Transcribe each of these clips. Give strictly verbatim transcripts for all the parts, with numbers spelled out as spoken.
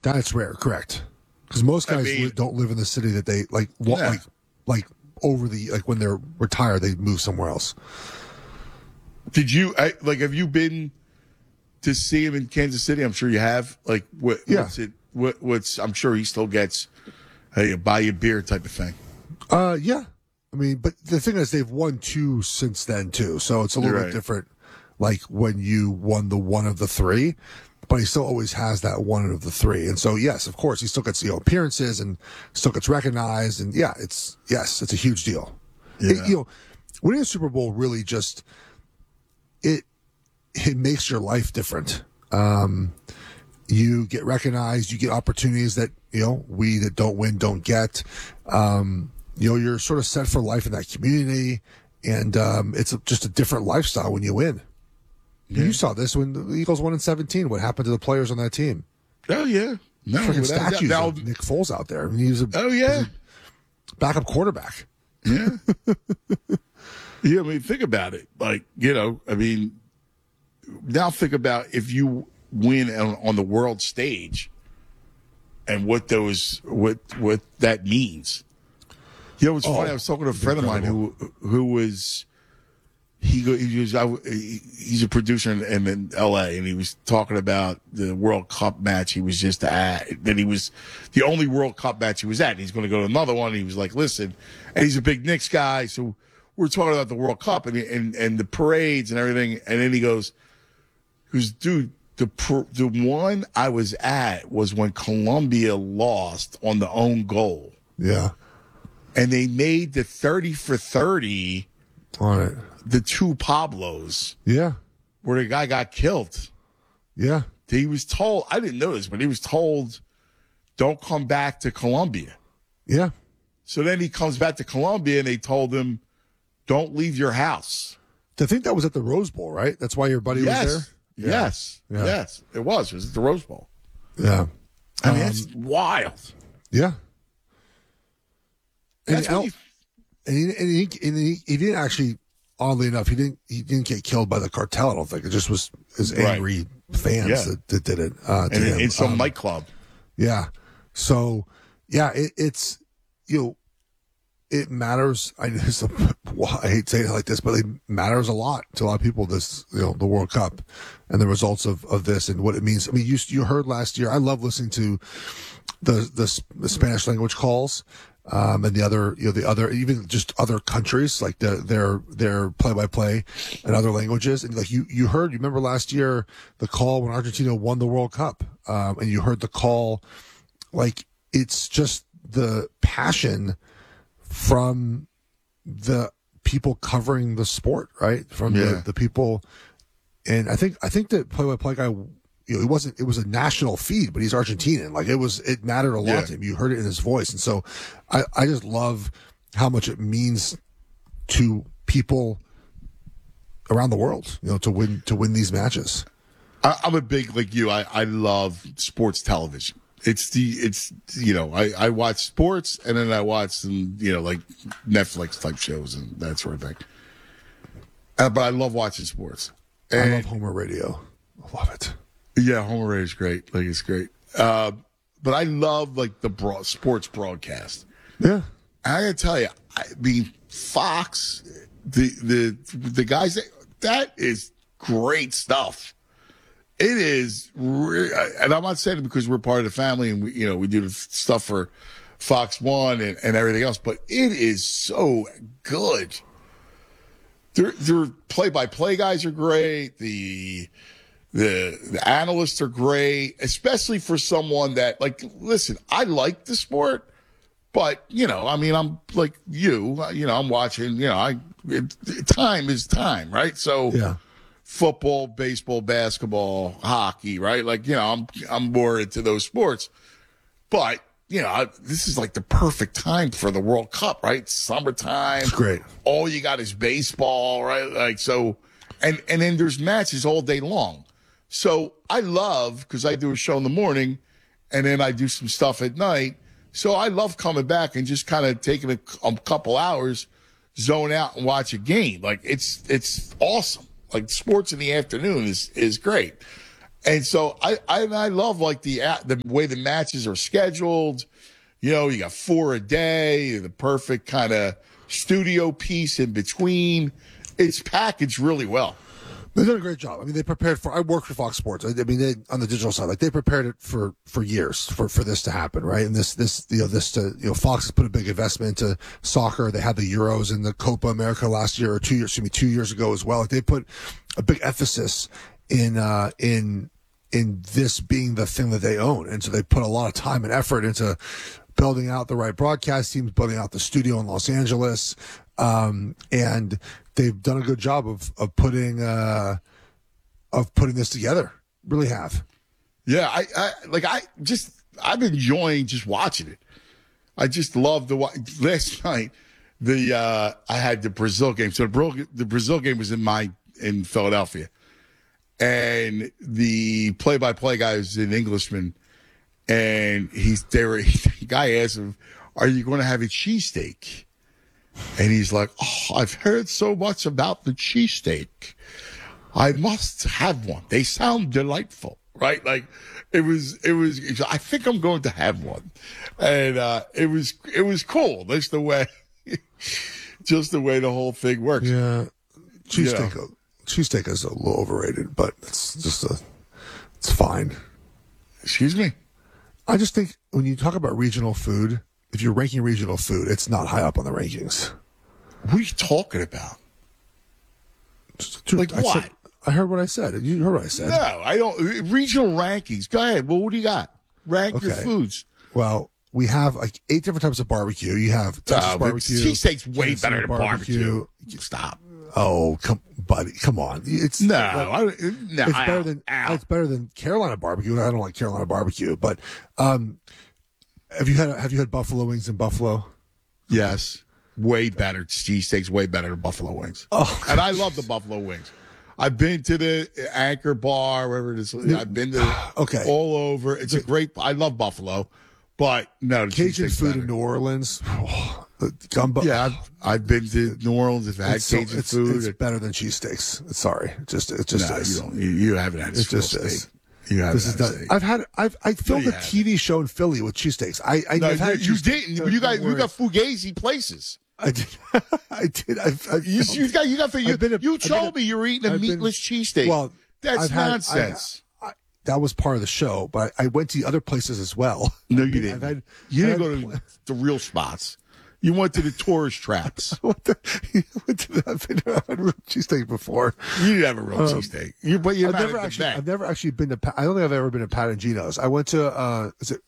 That's rare, correct? Because most guys I mean, li- don't live in the city that they like. Wa- Yeah. Like, like over the like when they're retired, they move somewhere else. Did you I, like? Have you been to see him in Kansas City? I'm sure you have. Like, what? Yeah. What's it? What? What's? I'm sure he still gets a buy you beer type of thing. Uh, yeah. I mean, but the thing is, they've won two since then too, so it's a little You're bit right. different. Like when you won the one of the three, but he still always has that one of the three, and so yes, of course, he still gets you know appearances and still gets recognized, and yeah, it's yes, it's a huge deal. Yeah. It, you know, winning a Super Bowl really just it it makes your life different. Um, you get recognized, you get opportunities that you know we that don't win don't get. Um, you know, you're sort of set for life in that community, and um, it's a, just a different lifestyle when you win. Yeah. You saw this when the Eagles won in seventeen. What happened to the players on that team? Oh yeah, no Freaking without a doubt. statues Now- of Nick Foles out there. I mean, he was a Oh yeah, backup quarterback. yeah, yeah. I mean, think about it. Like you know, I mean, now think about if you win on, on the world stage, and what those what what that means. You know, it's Oh, funny. I was talking to a friend of mine who who was he go, he was I, he- he's a producer in, in, in L A and he was talking about the World Cup match he was just at. That he was the only World Cup match he was at. And he's going to go to another one. And he was like, "Listen," and he's a big Knicks guy, so we're talking about the World Cup and and and the parades and everything. And then he goes, "He goes, dude." The per, the one I was at was when Colombia lost on the own goal. Yeah, And they made the thirty for thirty, on it. the two Pablos, Yeah, where the guy got killed. yeah, He was told, I didn't know this, but he was told, don't come back to Colombia. yeah. So then he comes back to Colombia and they told him, don't leave your house. I think that was at the Rose Bowl, right? That's why your buddy Yes. was there. Yeah. Yes. Yeah. Yes. It was. It was at the Rose Bowl. Yeah, I mean, Um, it's wild. yeah. And, That's I what don't- you, and, he, and, he, and he, he didn't actually. Oddly enough, he didn't. He didn't get killed by the cartel. I don't think it just was his Right. angry fans Yeah. that, that did it. Uh, to and him. in, in some Um, nightclub. Yeah. So, yeah, it, it's, you know, it matters. I, it's a, well, I hate saying it like this, but it matters a lot to a lot of people, this, you know, the World Cup and the results of, of this and what it means. I mean, you, you heard last year, I love listening to the, the, the Spanish language calls. Um, and the other, you know, the other, even just other countries, like the, their, their play by play in other languages. And like you, you heard, you remember last year, the call when Argentina won the World Cup. Um, and you heard the call, like it's just the passion from the people covering the sport, right? From Yeah. the, the people. And I think, I think that play by play guy, you know, it wasn't, it was a national feed, but he's Argentinian. Like it was, it mattered a lot Yeah. to him. You heard it in his voice. And so I, I just love how much it means to people around the world, you know, to win, to win these matches. I, I'm a big, like you, I, I love sports television. It's the, it's, you know, I, I watch sports and then I watch some, you know, like Netflix type shows and that sort of thing. Uh, but I love watching sports. I And- love Homer Radio. I love it. Yeah, Homer Ray is great. Like it's great. Uh, but I love like the broad, sports broadcast. Yeah. I gotta tell you, I mean, Fox, the the the guys that that is great stuff. It is, re- and I'm not saying it because we're part of the family and we, you know, we do the stuff for Fox One and, and everything else, but it is so good. Their their play by play guys are great. The The the analysts are great, especially for someone that like. Listen, I like the sport, but you know, I mean, I'm like you. You know, I'm watching. You know, I it, time is time, right? So, Yeah. football, baseball, basketball, hockey, right? Like you know, I'm I'm more into those sports, but you know, I, this is like the perfect time for the World Cup, right? Summertime. It's great. All you got is baseball, right? Like so, and and then there's matches all day long. So I love, because I do a show in the morning and then I do some stuff at night. So I love coming back and just kind of taking a, a couple hours, zone out and watch a game. Like it's, it's awesome. Like sports in the afternoon is, is great. And so I, I, and I love like the the way the matches are scheduled. You know, you got four a day, the perfect kind of studio piece in between. It's packaged really well. They've done a great job. I mean, they prepared for. I worked for Fox Sports. I, I mean, they on the digital side, like they prepared it for for years for for this to happen, right? And this this you know this to you know Fox has put a big investment into soccer. They had the Euros and the Copa America last year or two years, excuse me, two years ago as well. Like they put a big emphasis in uh in in this being the thing that they own, and so they put a lot of time and effort into building out the right broadcast teams, building out the studio in Los Angeles, um, and they've done a good job of of putting uh, of putting this together. Really have. Yeah, I, I like I just I'm enjoying just watching it. I just love the last night. The uh, I had the Brazil game. So the Brazil, the Brazil game was in my in Philadelphia, and the play-by-play guy is an Englishman, and he's there. The guy asked him, "Are you going to have a cheesesteak?" And he's like, "Oh, I've heard so much about the cheesesteak. I must have one. They sound delightful." Right? Like it was, it was, I think I'm going to have one. And, uh, it was, it was cool. That's the way, just the way the whole thing works. Yeah. Cheesesteak, You know. cheesesteak is a little overrated, but it's just a, it's fine. Excuse me? I just think when you talk about regional food, if you're ranking regional food, it's not high up on the rankings. What are you talking about? Dude, Like I what? said- I heard what I said. You heard what I said. No, I don't. Regional rankings. Go ahead. Well, what do you got? Rank your Okay. foods. Well, we have like eight different types of barbecue. You have Texas Uh, barbecue. cheesesteak's way Kansas better than barbecue. Stop. Oh, come, buddy, come on. It's No, like, I, no. it's better ow, than ow. it's better than Carolina barbecue. I don't like Carolina barbecue, but um, have you had have you had buffalo wings in Buffalo? Yes. Way better. Cheesesteaks way better than buffalo wings. Oh, And I love the buffalo wings. I've been to the Anchor Bar, wherever it is. I've been to Okay. all over. It's a great. I love buffalo, but no, the Cajun cheesesteak's food better. in New Orleans. Oh, the gumbo. Yeah, I've, I've been to New Orleans. I've had it's, so- Cajun it's, food. it's better than cheesesteaks. Sorry, it just it just no, is. you don't. You, you haven't had It real just is. steak. You haven't This is had not, steak. I've had I've I filmed you a T V show in Philly with cheesesteaks. I I No, I've had you, you cheesesteak- didn't. You got you got fugazi places. I did. I did. I've, I've You, filmed- you got you got. You, I've been a- you I've been told a- me you were eating a I've been- meatless cheesesteak. Well, that's I've had- nonsense. I, I, that was part of the show, but I went to other places as well. no, I've you been- didn't. I've had, you I've didn't had go pl- to the real spots. You went to the tourist traps. What the, went to the, I've been I've had real cheesesteak before. You didn't have a real cheesesteak. You, but you're I've not never at the actually. back. I've never actually been to. Pa- I don't think I've ever been to Pat and Gino's. I went to. uh Is it?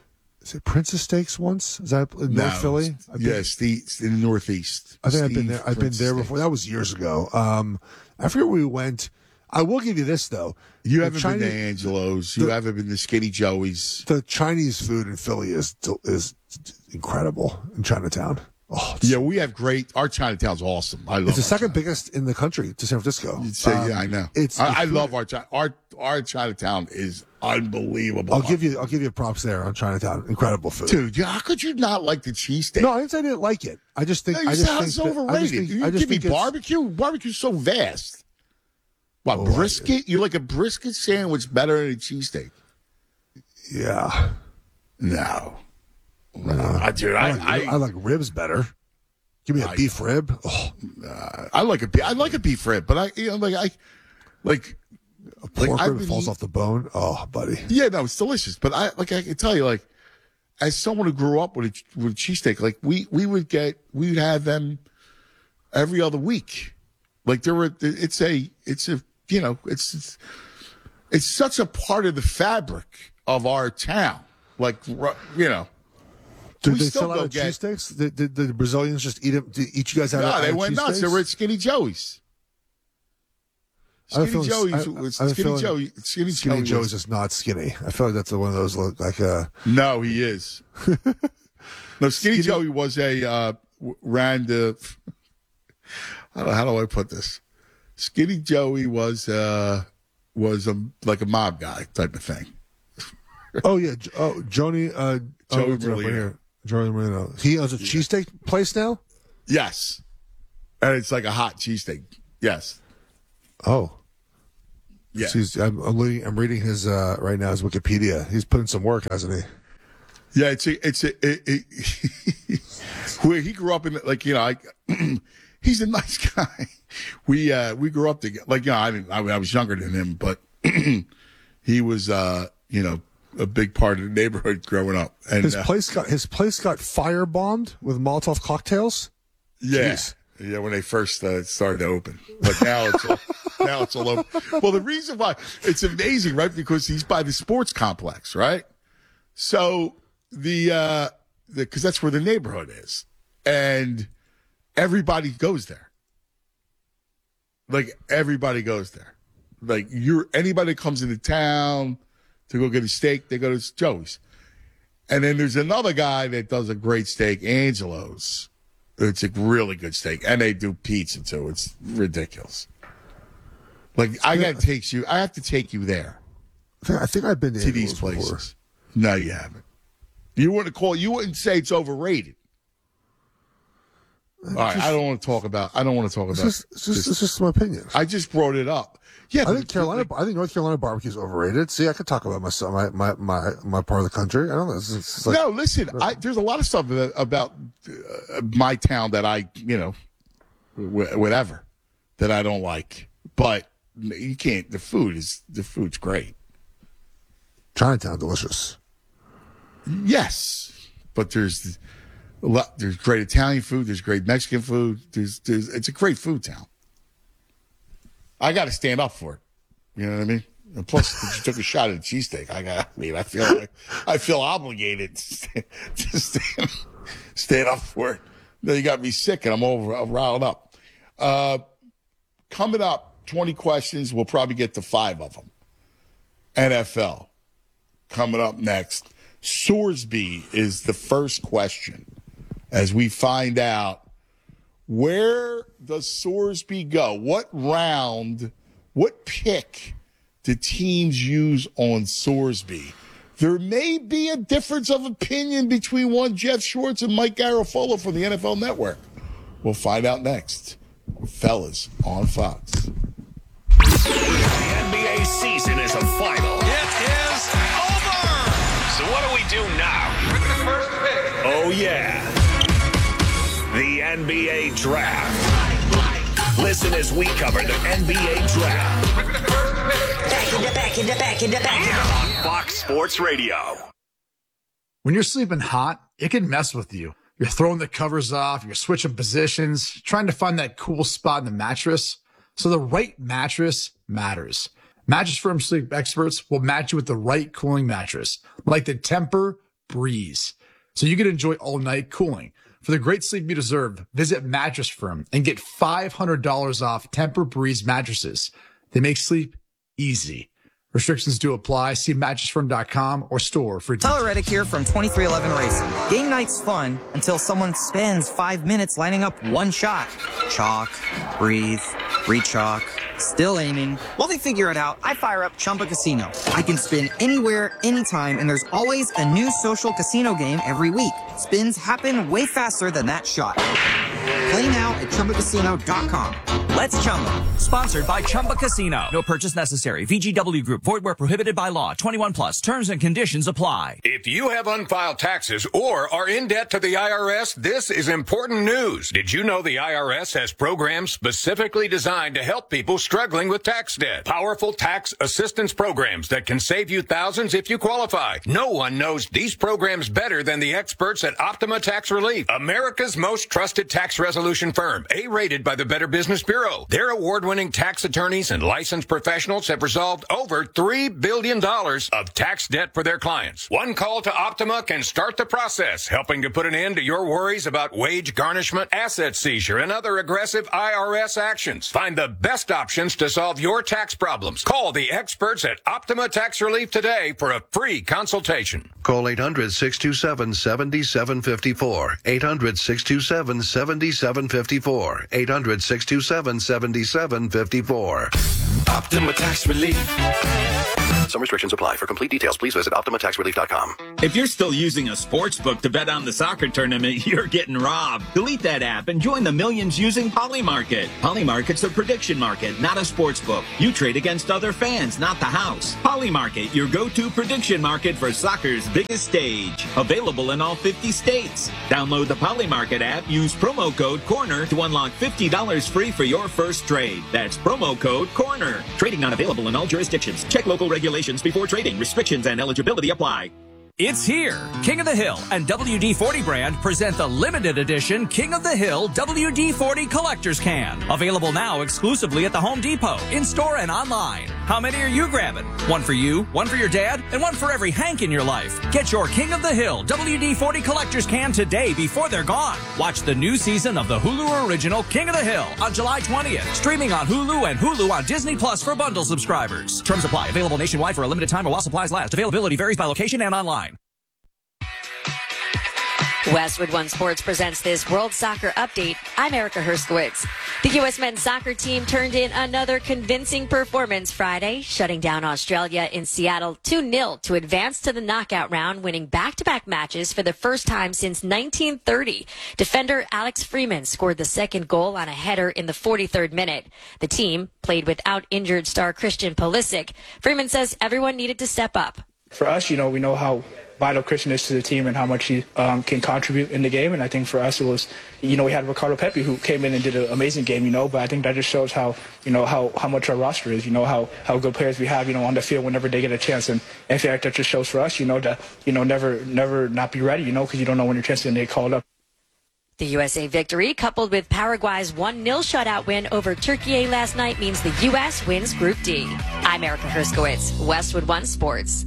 Is it Princess Steaks once? Is that in No, North Philly? I've been- Yes, the, in the Northeast. I think I've been Steve there. I've been Prince there Steak. before. That was years ago. Um, I forget where we went. I will give you this though. You The haven't Chinese, been to Angelo's. You the- haven't been to Skinny Joey's. The Chinese food in Philly is is incredible in Chinatown. Oh, it's, Yeah, we have great. Our Chinatown's awesome. I love. it's the our second biggest in the country to San Francisco. You'd say, Um, yeah, I know. It's. I, the I food- love our Chi- our our Chinatown is unbelievable. I'll give you. I'll give you props there on Chinatown. Incredible food. dude. Yeah, how could you not like the cheesesteak? No, I didn't say I didn't like it. I just think. No, you I just sound think so that- I just overrated. think- you I just give me think it's- barbecue. Barbecue's so vast. What Oh, I- brisket? You like a brisket sandwich better than a cheesesteak? Yeah. No, no, I, dude. I I like, I, I like ribs better. Give me a I- beef rib. Oh, I like a be- I like a beef rib, but I you know like I like a pork Like, I've rib that been falls eat- off the bone. Oh, buddy. yeah, no, it's delicious. But I like I can tell you like as someone who grew up with a, with a cheesesteak, like we we would get we would have them every other week. Like there were it's a it's a you know it's it's, it's such a part of the fabric of our town. Like ru- you know. Did We they still sell out go of get- cheesesteaks? Did, did, did the Brazilians just eat them? Did each you guys have? No, out they of went nuts. They cheesesteaks? were at Skinny Joey's. I have a Skinny feeling- Joey's, I- I have a Skinny feeling Joey, Skinny, Skinny Joey Joe's was- is not skinny. I feel like that's one of those look like uh No, he is. no, Skinny, Skinny- Joey was a uh, w- ran the. How do, how do I put this? Skinny Joey was uh, was a like a mob guy type of thing. oh yeah Jo- oh Joni uh Joey oh, what's it up right Merlino. here? Joey Marino. He owns a cheesesteak place now. Yes, and it's like a hot cheesesteak. Yes, Oh, Yeah. He's, I'm, I'm, reading, I'm reading his uh, right now his Wikipedia. He's put in some work, hasn't he? Yeah, it's a, it's a, it, it, where he grew up in, like, you know, I, he's a nice guy. We uh, we grew up together. Like, you know, I didn't, I, I was younger than him, but he was, uh, you know, a big part of the neighborhood growing up. And his uh, place got his place got firebombed with Molotov cocktails. Yeah, Jeez. yeah. When they first uh, started to open, but now it's all, now it's all over. Well, the reason why it's amazing, right? Because he's by the sports complex, right? So the uh, the because that's where the neighborhood is, and everybody goes there. Like everybody goes there. Like you're anybody that comes into town to go get a steak, they go to Joey's. And then there's another guy that does a great steak, Angelo's. It's a really good steak. And they do pizza too. It's ridiculous. Like I gotta take you I have to take you there. I think, I think I've been to, to these places. Before. No, you haven't. You wouldn't call you wouldn't say it's overrated. All right, just, I don't want to talk about. I don't want to talk it's about. Just, it's, just, it's just my opinion. I just brought it up. Yeah, I think Carolina. Like, I think North Carolina barbecue is overrated. See, I could talk about my my my my, my part of the country. I don't know. It's, it's like, no, listen. I, there's a lot of stuff about uh, my town that I, you know, whatever, that I don't like. But you can't. The food is the food's great. Chinatown, delicious. Yes, but there's. A lot, there's great Italian food. There's great Mexican food. There's, there's, it's a great food town. I got to stand up for it. You know what I mean? And plus, you took a shot at a cheesesteak. I got. I mean, I feel like I feel obligated to stand, to stand, stand up for it. Then you got me sick, and I'm over. I'm riled up. Uh, coming up, twenty questions. We'll probably get to five of them. N F L coming up next. Sorsby is the first question. As we find out, where does Sorsby go? What round, what pick do teams use on Sorsby? There may be a difference of opinion between one Jeff Schwartz and Mike Garafolo from the N F L Network. We'll find out next. Fellas on Fox. The N B A season is a final. It is over! So what do we do now? With the first pick. Oh, yeah. The N B A Draft. Listen as we cover the N B A Draft. With the first pick. Back in the back in the back in the back in the On Fox Sports Radio. When you're sleeping hot, it can mess with you. You're throwing the covers off, you're switching positions, trying to find that cool spot in the mattress. So the right mattress matters. Mattress Firm sleep experts will match you with the right cooling mattress, like the Tempur-Breeze, so you can enjoy all-night cooling. For the great sleep you deserve, visit Mattress Firm and get five hundred dollars off Tempur-Breeze mattresses. They make sleep easy. Restrictions do apply. See mattress firm dot com or store for details. Tyler Reddick here from twenty-three eleven Racing. Game night's fun until someone spends five minutes lining up one shot. Chalk, breathe, re-chalk, still aiming. While they figure it out, I fire up Chumba Casino. I can spin anywhere, anytime, and there's always a new social casino game every week. Spins happen way faster than that shot. Play now at chumba casino dot com. Let's Chumba. Sponsored by Chumba Casino. No purchase necessary. V G W Group. Void where prohibited by law. twenty-one plus. Terms and conditions apply. If you have unfiled taxes or are in debt to the I R S, this is important news. Did you know the I R S has programs specifically designed to help people struggling with tax debt? Powerful tax assistance programs that can save you thousands if you qualify. No one knows these programs better than the experts at Optima Tax Relief, America's most trusted tax resolution firm, A-rated by the Better Business Bureau. Their award-winning tax attorneys and licensed professionals have resolved over three billion dollars of tax debt for their clients. One call to Optima can start the process, helping to put an end to your worries about wage garnishment, asset seizure, and other aggressive I R S actions. Find the best options to solve your tax problems. Call the experts at Optima Tax Relief today for a free consultation. Call eight hundred, six two seven, seven seven five four. eight hundred, six two seven, seven seven five four. eight hundred, six two seven, seven seven five four. Optima Tax Relief. Some restrictions apply. For complete details, please visit Optima Tax Relief dot com. If you're still using a sports book to bet on the soccer tournament, you're getting robbed. Delete that app and join the millions using Polymarket. Polymarket's a prediction market, not a sports book. You trade against other fans, not the house. Polymarket, your go-to prediction market for soccer's biggest stage. Available in all fifty states. Download the Polymarket app, use promo code CORNER to unlock fifty dollars free for your first trade. That's promo code CORNER. Trading not available in all jurisdictions. Check local regulations before trading. Restrictions and eligibility apply. It's here. King of the Hill and W D forty brand present the limited edition King of the Hill W D forty Collector's Can. Available now exclusively at the Home Depot, in-store and online. How many are you grabbing? One for you, one for your dad, and one for every Hank in your life. Get your King of the Hill W D forty Collector's Can today before they're gone. Watch the new season of the Hulu original King of the Hill on July twentieth. Streaming on Hulu and Hulu on Disney Plus for bundle subscribers. Terms apply. Available nationwide for a limited time or while supplies last. Availability varies by location and online. Westwood One Sports presents this World Soccer Update. I'm Erica Herskowitz. The U S men's soccer team turned in another convincing performance Friday, shutting down Australia in Seattle two nil to advance to the knockout round, winning back-to-back matches for the first time since nineteen thirty. Defender Alex Freeman scored the second goal on a header in the forty-third minute. The team played without injured star Christian Pulisic. Freeman says everyone needed to step up. For us, you know, we know how vital Christian is to the team and how much he um, can contribute in the game. And I think for us, it was, you know, we had Ricardo Pepi who came in and did an amazing game, you know, but I think that just shows how, you know, how, how much our roster is, you know, how, how good players we have, you know, on the field whenever they get a chance. And in fact, that just shows for us, you know, to, you know, never, never not be ready, you know, because you don't know when your chance is going to get called up. The U S A victory, coupled with Paraguay's one nil shutout win over Turkey last night, means the U S wins Group D. I'm Erica Herskowitz, Westwood One Sports.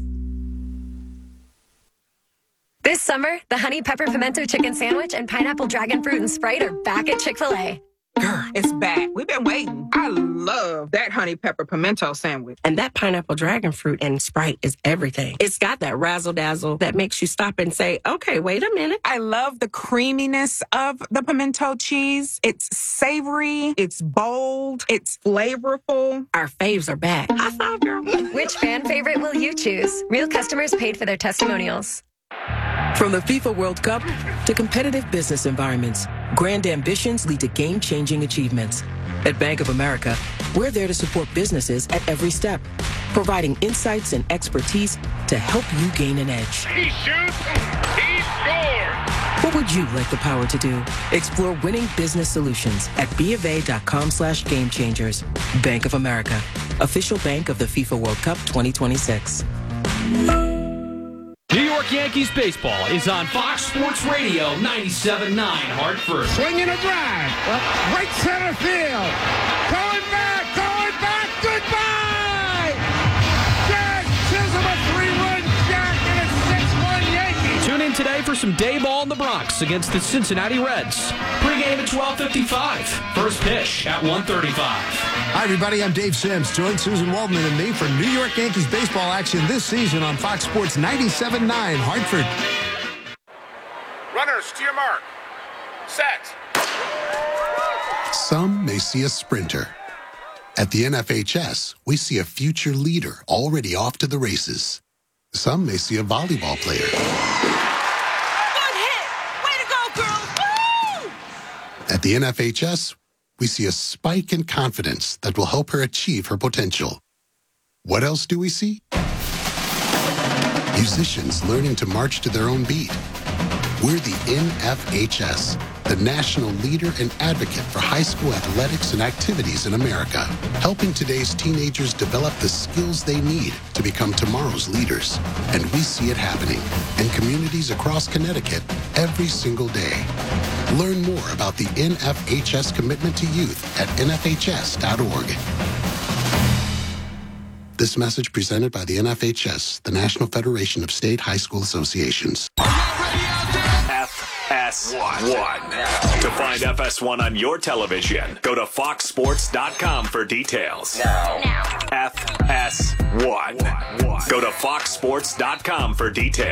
This summer, the Honey Pepper Pimento Chicken Sandwich and Pineapple Dragon Fruit and Sprite are back at Chick-fil-A. Girl, it's back. We've been waiting. I love that Honey Pepper Pimento Sandwich. And that Pineapple Dragon Fruit and Sprite is everything. It's got that razzle-dazzle that makes you stop and say, okay, wait a minute. I love the creaminess of the pimento cheese. It's savory. It's bold. It's flavorful. Our faves are back. High five, girl. Which fan favorite will you choose? Real customers paid for their testimonials. From the FIFA World Cup to competitive business environments, grand ambitions lead to game-changing achievements. At Bank of America, we're there to support businesses at every step, providing insights and expertise to help you gain an edge. He shoots, he scores! What would you like the power to do? Explore winning business solutions at bofa.com slash game changers. Bank of America, official bank of the FIFA World Cup twenty twenty-six. New York Yankees baseball is on Fox Sports Radio ninety-seven point nine Hartford. Swinging a drive. Right center field. Going back, going back, goodbye! Jack Chisholm, a three-run jack, and a six one Yankees. Tune in today for some day ball in the Bronx against the Cincinnati Reds. Pre-game at twelve fifty-five. First pitch at one thirty-five. Hi, everybody. I'm Dave Sims. Join Susan Waldman and me for New York Yankees baseball action this season on Fox Sports ninety-seven point nine Hartford. Runners to your mark. Set. Some may see a sprinter. At the N F H S, we see a future leader already off to the races. Some may see a volleyball player. Good hit! Way to go, girls! Woo! At the N F H S, we see a spike in confidence that will help her achieve her potential. What else do we see? Musicians learning to march to their own beat. We're the N F H S, the national leader and advocate for high school athletics and activities in America, helping today's teenagers develop the skills they need to become tomorrow's leaders. And we see it happening in communities across Connecticut every single day. Learn more about the N F H S commitment to youth at N F H S dot org. This message presented by the N F H S, the National Federation of State High School Associations. F S one. To find F S one on your television, go to fox sports dot com for details. Now. F S one. Go to fox sports dot com for details.